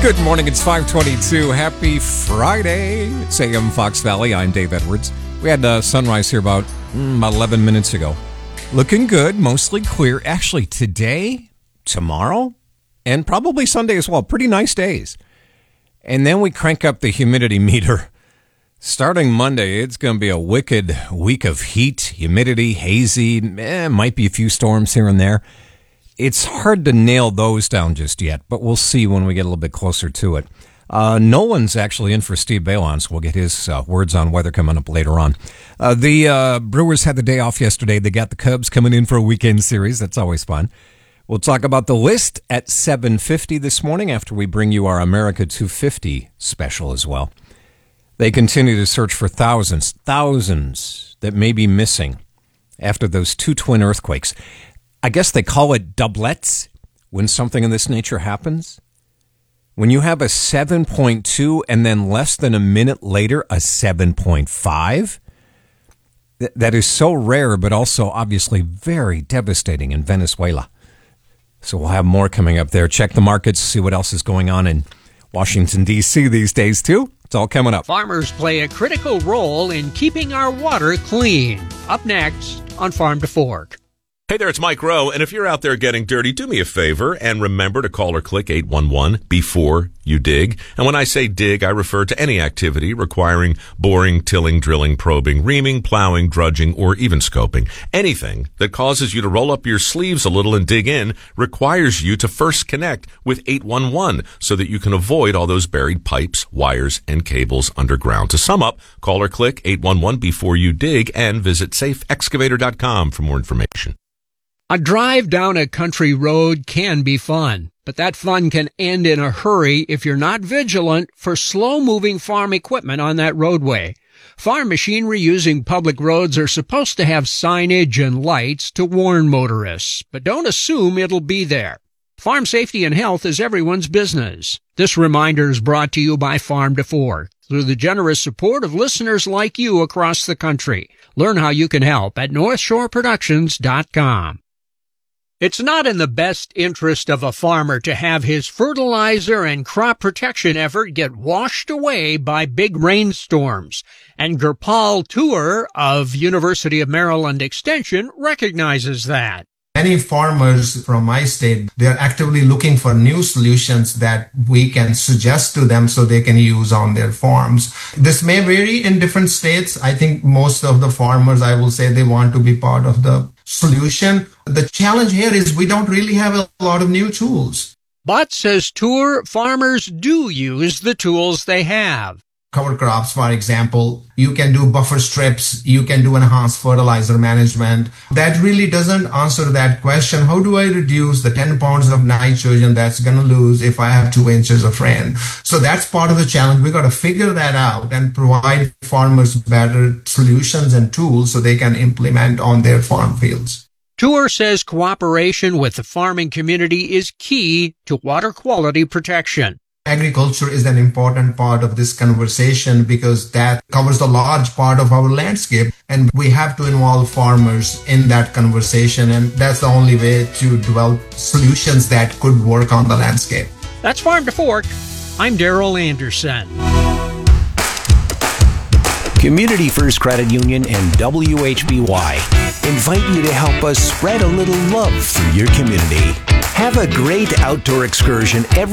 Good morning, it's 5:22. Happy Friday. It's AM Fox Valley. I'm Dave Edwards. We had sunrise here about 11 minutes ago. Looking good, mostly clear. Actually, today, tomorrow, and probably Sunday as well. Pretty nice days. And then we crank up the humidity meter. Starting Monday, it's going to be a wicked week of heat, humidity, hazy. Might be a few storms here and there. It's hard to nail those down just yet, but we'll see when we get a little bit closer to it. Nolan's actually in for Steve Balon, so we'll get his words on weather coming up later on. The Brewers had the day off yesterday. They got the Cubs coming in for a weekend series. That's always fun. We'll talk about the list at 7:50 this morning after we bring you our America 250 special as well. They continue to search for thousands that may be missing after those two twin earthquakes. I guess they call it doublets when something of this nature happens. When you have a 7.2 and then less than a minute later, a 7.5, that is so rare, but also obviously very devastating in Venezuela. So we'll have more coming up there. Check the markets, see what else is going on in Washington, D.C. these days, too. It's all coming up. Farmers play a critical role in keeping our water clean. Up next on Farm to Fork. Hey there, it's Mike Rowe, and if you're out there getting dirty, do me a favor and remember to call or click 811 before you dig. And when I say dig, I refer to any activity requiring boring, tilling, drilling, probing, reaming, plowing, drudging, or even scoping. Anything that causes you to roll up your sleeves a little and dig in requires you to first connect with 811 so that you can avoid all those buried pipes, wires, and cables underground. To sum up, call or click 811 before you dig and visit safeexcavator.com for more information. A drive down a country road can be fun, but that fun can end in a hurry if you're not vigilant for slow-moving farm equipment on that roadway. Farm machinery using public roads are supposed to have signage and lights to warn motorists, but don't assume it'll be there. Farm safety and health is everyone's business. This reminder is brought to you by Farm to Fork through the generous support of listeners like you across the country. Learn how you can help at NorthshoreProductions.com. It's not in the best interest of a farmer to have his fertilizer and crop protection effort get washed away by big rainstorms. And Gurpal Tour of University of Maryland Extension recognizes that. Many farmers from my state, they're actively looking for new solutions that we can suggest to them so they can use on their farms. This may vary in different states. I think most of the farmers, I will say, they want to be part of the solution. The challenge here is we don't really have a lot of new tools. But, says Tour, farmers do use the tools they have. Cover crops, for example, you can do buffer strips, you can do enhanced fertilizer management. That really doesn't answer that question. How do I reduce the 10 pounds of nitrogen that's going to lose if I have 2 inches of rain? So that's part of the challenge. We got to figure that out and provide farmers better solutions and tools so they can implement on their farm fields. Tour says cooperation with the farming community is key to water quality protection. Agriculture is an important part of this conversation because that covers a large part of our landscape, and we have to involve farmers in that conversation, and that's the only way to develop solutions that could work on the landscape. That's Farm to Fork. I'm Darrell Anderson. Community First Credit Union and WHBY invite you to help us spread a little love through your community. Have a great outdoor excursion every